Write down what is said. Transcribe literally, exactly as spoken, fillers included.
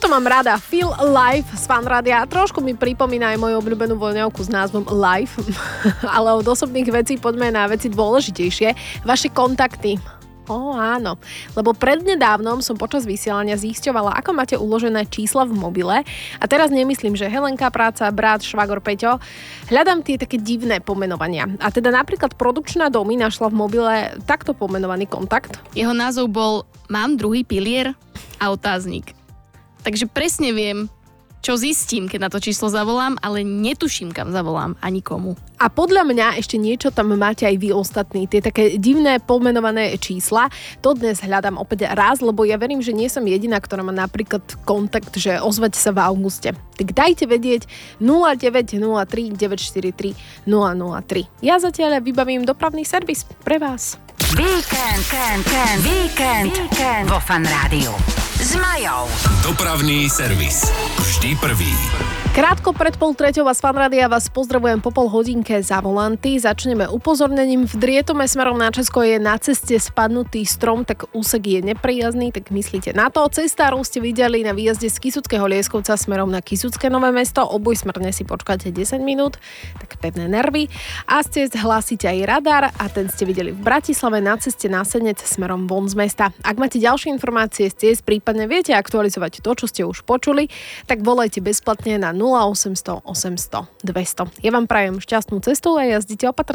Toto mám rada. Feel Life z Fanrádia. Trošku mi pripomína aj moju obľúbenú voľňavku s názvom Life. Ale od osobných vecí poďme na veci dôležitejšie. Vaše kontakty. Ó, áno. Lebo prednedávnom som počas vysielania zisťovala, ako máte uložené čísla v mobile. A teraz nemyslím, že Helenka, práca, brat, švagor, Peťo. Hľadám tie také divné pomenovania. A teda napríklad produkčná Domi našla v mobile takto pomenovaný kontakt. Jeho názov bol Mám druhý pilier a otáznik. Takže presne viem, čo zistím, keď na to číslo zavolám, ale netuším, kam zavolám ani komu. A podľa mňa ešte niečo tam máte aj vy ostatní, tie také divné pomenované čísla. To dnes hľadám opäť raz, lebo ja verím, že nie som jediná, ktorá má napríklad kontakt, že ozvať sa v auguste. Tak dajte vedieť nula deväť nula tri deväť štyri tri nula nula tri. Ja zatiaľ vybavím dopravný servis pre vás. Víkend, víkend, víkend, víkend vo Fan Rádiu. S Majou. Dopravný servis. Vždy prvý. Krátko pred pol treťou vás Fanrádia vás pozdravujem po pol hodinke za volanty. Začneme upozornením. V Drietome smerom na Česko je na ceste spadnutý strom, tak úsek je neprijazný, tak myslíte na to. Cestárov ste videli na výjazde z Kysuckého Lieskovca smerom na Kysucké Nové Mesto. Obojsmerne si počkáte desať minút, tak pevné nervy. A ste hlásite aj radar a ten ste videli v Bratislave na ceste na Senec smerom von z mesta. Ak máte ďalšie informácie z ciest, prípadne viete aktualizovať to, čo ste už počuli, tak volajte bezplatne na nula osemsto osemsto dvesto. Ja vám prajem šťastnú cestu a jazdite opatrne.